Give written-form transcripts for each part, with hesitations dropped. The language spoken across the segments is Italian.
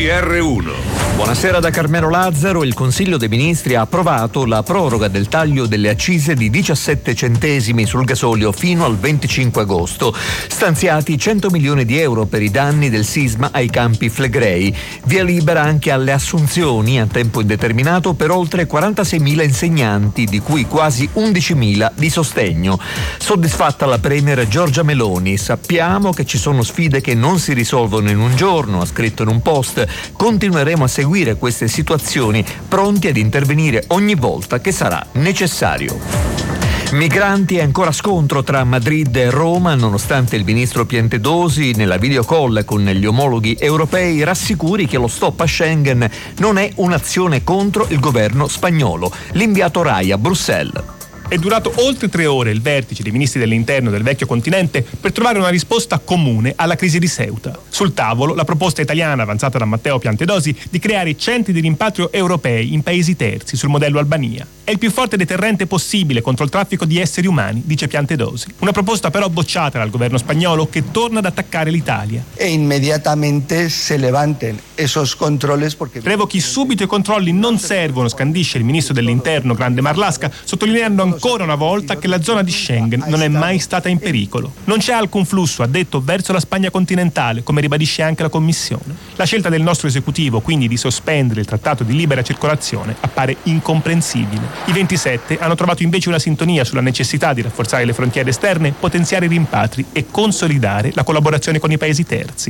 GR1. Buonasera da Carmelo Lazzaro. Il Consiglio dei Ministri ha approvato la proroga del taglio delle accise di 17 centesimi sul gasolio fino al 25 agosto. Stanziati 100 milioni di euro per i danni del sisma ai Campi Flegrei. Via libera anche alle assunzioni a tempo indeterminato per oltre 46.000 insegnanti, di cui quasi 11.000 di sostegno. Soddisfatta la premier Giorgia Meloni. Sappiamo che ci sono sfide che non si risolvono in un giorno, ha scritto in un post. Continueremo a seguire queste situazioni, pronti ad intervenire ogni volta che sarà necessario. Migranti e ancora scontro tra Madrid e Roma, nonostante il ministro Piantedosi nella videocall con gli omologhi europei rassicuri che lo stop a Schengen non è un'azione contro il governo spagnolo. L'inviato Rai a Bruxelles. È durato oltre 3 ore il vertice dei ministri dell'interno del vecchio continente per trovare una risposta comune alla crisi di Ceuta. Sul tavolo la proposta italiana avanzata da Matteo Piantedosi di creare centri di rimpatrio europei in paesi terzi sul modello Albania. È il più forte deterrente possibile contro il traffico di esseri umani, dice Piantedosi. Una proposta però bocciata dal governo spagnolo che torna ad attaccare l'Italia. E immediatamente se levanten esos controles porque... Revochi subito i controlli, non servono, scandisce il ministro dell'interno Grande Marlaska, sottolineando ancora una volta che la zona di Schengen non è mai stata in pericolo. Non c'è alcun flusso, ha detto, verso la Spagna continentale, come ribadisce anche la Commissione. La scelta del nostro esecutivo, quindi, di sospendere il trattato di libera circolazione appare incomprensibile. I 27 hanno trovato invece una sintonia sulla necessità di rafforzare le frontiere esterne, potenziare i rimpatri e consolidare la collaborazione con i paesi terzi.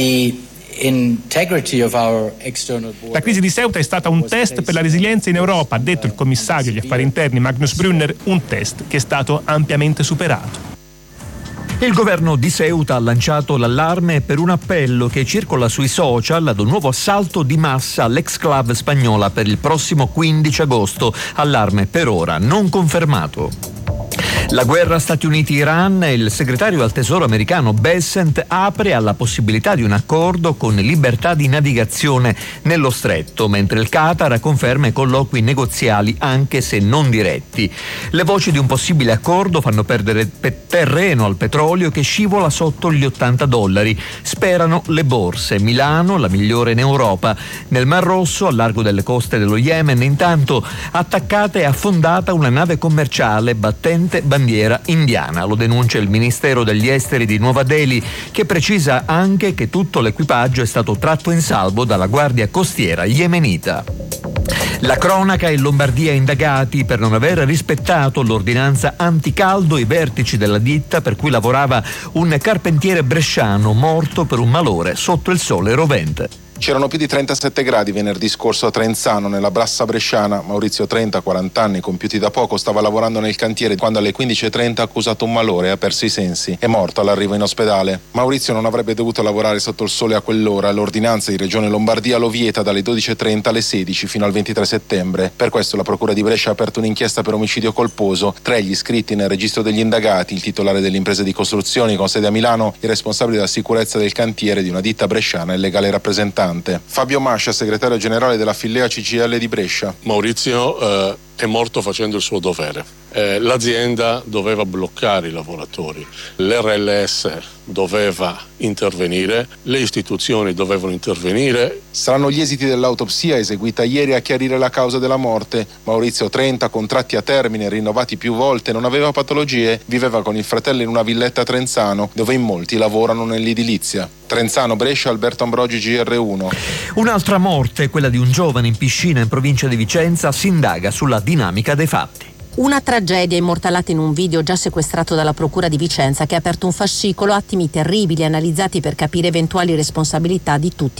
La crisi di Ceuta è stata un test per la resilienza in Europa, ha detto il commissario agli affari interni Magnus Brunner, un test che è stato ampiamente superato. Il governo di Ceuta ha lanciato l'allarme per un appello che circola sui social ad un nuovo assalto di massa all'ex-club spagnola per il prossimo 15 agosto. Allarme per ora non confermato. La guerra Stati Uniti-Iran, il segretario al Tesoro americano Bessent apre alla possibilità di un accordo con libertà di navigazione nello stretto, mentre il Qatar conferma i colloqui negoziali anche se non diretti. Le voci di un possibile accordo fanno perdere terreno al petrolio che scivola sotto gli $80. Sperano le borse. Milano, la migliore in Europa. Nel Mar Rosso, al largo delle coste dello Yemen, intanto attaccata e affondata una nave commerciale battente bandiera indiana. Lo denuncia il Ministero degli Esteri di Nuova Delhi, che precisa anche che tutto l'equipaggio è stato tratto in salvo dalla guardia costiera yemenita. La cronaca: in Lombardia indagati per non aver rispettato l'ordinanza anticaldo i vertici della ditta per cui lavorava un carpentiere bresciano morto per un malore sotto il sole rovente. C'erano più di 37 gradi venerdì scorso a Trenzano, nella Brassa bresciana. Maurizio 30, 40 anni, compiuti da poco, stava lavorando nel cantiere quando alle 15:30 ha accusato un malore e ha perso i sensi. È morto all'arrivo in ospedale. Maurizio non avrebbe dovuto lavorare sotto il sole a quell'ora. L'ordinanza di Regione Lombardia lo vieta dalle 12:30 alle 16 fino al 23 settembre. Per questo la Procura di Brescia ha aperto un'inchiesta per omicidio colposo. 3 gli iscritti nel registro degli indagati: il titolare delle imprese di costruzioni con sede a Milano, il responsabile della sicurezza del cantiere di una ditta bresciana e il legale rappresentante. Fabio Mascia, segretario generale della Fillea CGIL di Brescia. Maurizio è morto facendo il suo dovere. L'azienda doveva bloccare i lavoratori, l'RLS doveva intervenire, le istituzioni dovevano intervenire. Saranno gli esiti dell'autopsia eseguita ieri a chiarire la causa della morte. Maurizio 30, contratti a termine rinnovati più volte, non aveva patologie, viveva con il fratello in una villetta a Trenzano, dove in molti lavorano nell'edilizia. Trenzano, Brescia, Alberto Ambrogi, GR1. Un'altra morte, quella di un giovane in piscina in provincia di Vicenza, si indaga sulla dinamica dei fatti. Una tragedia immortalata in un video già sequestrato dalla Procura di Vicenza, che ha aperto un fascicolo, attimi terribili analizzati per capire eventuali responsabilità di tutti